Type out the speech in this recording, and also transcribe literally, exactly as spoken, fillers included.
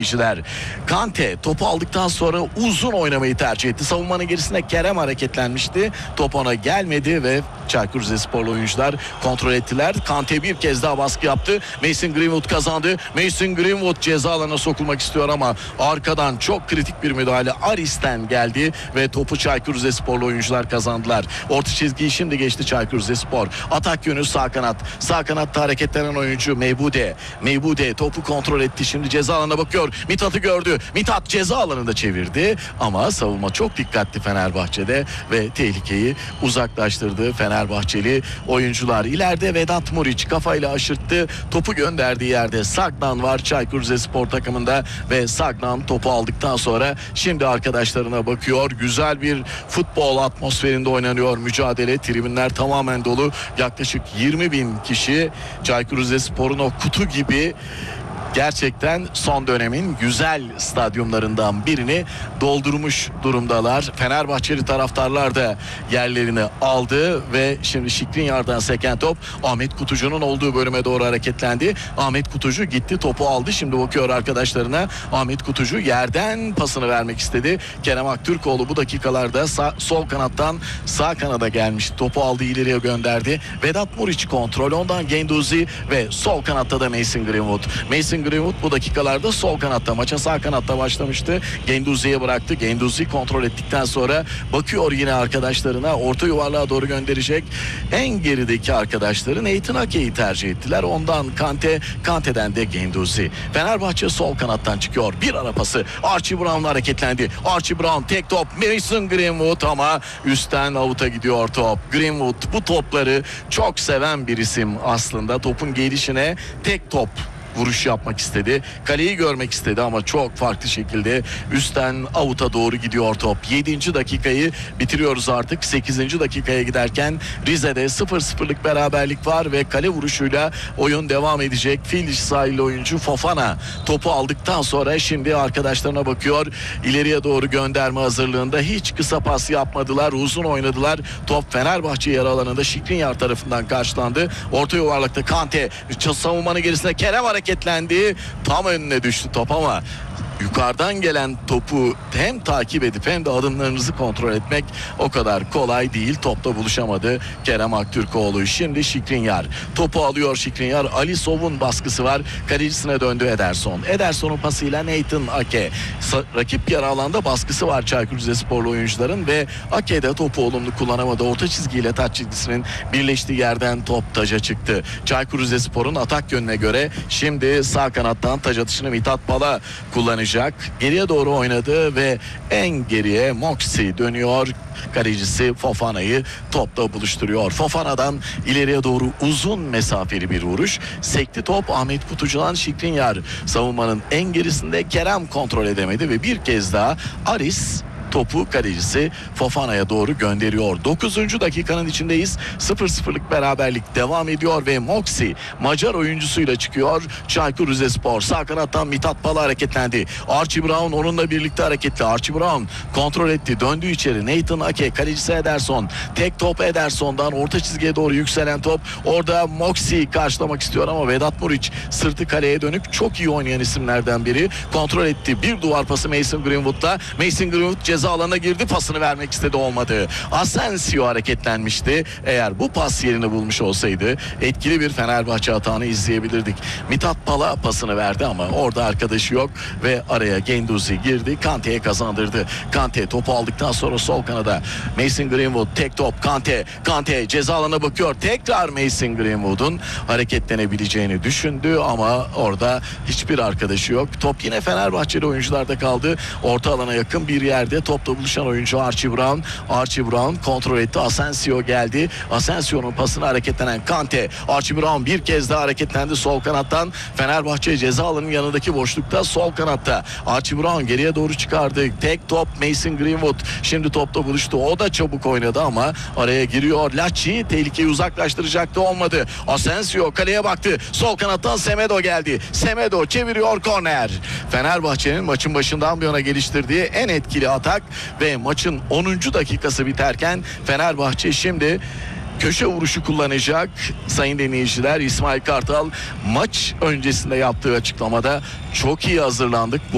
kişiler. Kante topu aldıktan sonra uzun oynamayı tercih etti. Savunmanın gerisinde Kerem hareketlenmişti. Top ona gelmedi ve Çaykur Rizesporlu oyuncular kontrol ettiler. Kante bir kez daha baskı yaptı. Mason Greenwood kazandı. Mason Greenwood ceza alanına sokulmak istiyor ama arkadan çok kritik bir müdahale Aris'ten geldi ve topu Çaykur Rizesporlu oyuncular kazandılar. Orta çizgiyi şimdi geçti Çaykur Rizespor. Atak yönü sağ kanat. Sağ kanatta hareketlenen oyuncu Meybude. Meybude topu kontrol etti. Şimdi ceza alanına bakıyor. Mithat'ı gördü. Mithat ceza alanında çevirdi ama savunma çok dikkatli Fenerbahçe'de ve tehlikeyi uzaklaştırdı Fenerbahçeli oyuncular. İleride Vedat Muriç kafayla aşırttı. Topu gönderdiği yerde Sagnan var Çaykur Rizespor takımında ve Sagnan topu aldıktan sonra şimdi arkadaşlarına bakıyor. Güzel bir futbol atmosferinde oynanıyor mücadele. Tribünler tamamen dolu. Yaklaşık yirmi bin kişi Çaykur Rizespor'un o kutu gibi gerçekten son dönemin güzel stadyumlarından birini doldurmuş durumdalar. Fenerbahçeli taraftarlar da yerlerini aldı ve şimdi Skriniar'dan seken top Ahmet Kutucu'nun olduğu bölüme doğru hareketlendi. Ahmet Kutucu gitti, topu aldı. Şimdi bakıyor arkadaşlarına. Ahmet Kutucu yerden pasını vermek istedi. Kerem Aktürkoğlu bu dakikalarda sağ, sol kanattan sağ kanada gelmiş. Topu aldı, ileriye gönderdi. Vedat Muriç kontrol, ondan Genduzi ve sol kanatta da Mason Greenwood. Mason Greenwood bu dakikalarda sol kanatta, maça sağ kanatta başlamıştı. Genduzi'ye bıraktı. Genduzi kontrol ettikten sonra bakıyor yine arkadaşlarına, orta yuvarlığa doğru gönderecek. En gerideki arkadaşları Nathan Ake'yi tercih ettiler. Ondan Kante, Kante'den de Genduzi. Fenerbahçe sol kanattan çıkıyor. Bir ara pası. Archie Brown'la hareketlendi. Archie Brown tek top. Mason Greenwood ama üstten avuta gidiyor top. Greenwood bu topları çok seven bir isim aslında. Topun gelişine tek top vuruş yapmak istedi. Kaleyi görmek istedi ama çok farklı şekilde üstten avuta doğru gidiyor top. yedinci dakikayı bitiriyoruz artık. sekizinci dakikaya giderken Rize'de sıfır sıfırlık beraberlik var ve kale vuruşuyla oyun devam edecek. Fil dişi sahilli oyuncu Fofana topu aldıktan sonra şimdi arkadaşlarına bakıyor. İleriye doğru gönderme hazırlığında, hiç kısa pas yapmadılar. Uzun oynadılar. Top Fenerbahçe yarı alanında Skriniar tarafından karşılandı. Orta yuvarlakta Kante savunmanın gerisinde Kerem hareketlendi. Tam önüne düştü top ama yukarıdan gelen topu hem takip edip hem de adımlarınızı kontrol etmek o kadar kolay değil. Topla buluşamadı Kerem Aktürkoğlu. Şimdi Skriniar topu alıyor. Skriniar, Alisov'un baskısı var. Kalecisine döndü Ederson. Ederson'un pasıyla Nathan Ake. Sa- rakip yarı alanda baskısı var Çaykur Rizesporlu oyuncuların ve Ake de topu olumlu kullanamadı. Orta çizgiyle taç çizgisinin birleştiği yerden top taca çıktı. Çaykur Rizespor'un atak yönüne göre şimdi sağ kanattan taç atışını Mithat Bala kullanacak. Geriye doğru oynadı ve en geriye Moxie dönüyor. Kalecisi Fofana'yı topla buluşturuyor. Fofana'dan ileriye doğru uzun mesafeli bir vuruş. Sekti top Ahmet Kutucu'dan Skriniar. Savunmanın en gerisinde Kerem kontrol edemedi ve bir kez daha Aris topu kalecisi Fofana'ya doğru gönderiyor. dokuzuncu dakikanın içindeyiz. sıfır sıfırlık beraberlik devam ediyor ve Moxie Macar oyuncusuyla çıkıyor. Çaykur Rizespor sağ kanattan Mithat Bala hareketlendi. Archie Brown onunla birlikte hareketli. Archie Brown kontrol etti. Döndü içeri. Nathan Ake, kalecisi Ederson. Tek top Ederson'dan orta çizgiye doğru yükselen top. Orada Moxie karşılamak istiyor ama Vedat Muriç sırtı kaleye dönük çok iyi oynayan isimlerden biri. Kontrol etti. Bir duvar pası Mason Greenwood'da. Mason Greenwood ceza alana girdi, pasını vermek istedi, olmadı. Asensio hareketlenmişti. Eğer bu pas yerini bulmuş olsaydı etkili bir Fenerbahçe hatanı izleyebilirdik. Mithat Bala pasını verdi ama orada arkadaşı yok ve araya Genduzi girdi. Kante'ye kazandırdı. Kante topu aldıktan sonra sol kanada Mason Greenwood tek top Kante. Kante ceza alana bakıyor. Tekrar Mason Greenwood'un hareketlenebileceğini düşündü ama orada hiçbir arkadaşı yok. Top yine Fenerbahçeli oyuncularda kaldı. Orta alana yakın bir yerde topla buluşan oyuncu Archie Brown. Archie Brown kontrol etti. Asensio geldi. Asensio'nun pasına hareketlenen Kante. Archie Brown bir kez daha hareketlendi sol kanattan. Fenerbahçe ceza alanının yanındaki boşlukta sol kanatta. Archie Brown geriye doğru çıkardı. Tek top Mason Greenwood. Şimdi topla buluştu. O da çabuk oynadı ama araya giriyor. Lacci tehlikeyi uzaklaştıracaktı, olmadı. Asensio kaleye baktı. Sol kanattan Semedo geldi. Semedo çeviriyor, korner. Fenerbahçe'nin maçın başından bu yana geliştirdiği en etkili atak ve maçın onuncu dakikası biterken Fenerbahçe şimdi köşe vuruşu kullanacak. Sayın dinleyiciler, İsmail Kartal maç öncesinde yaptığı açıklamada çok iyi hazırlandık. Bu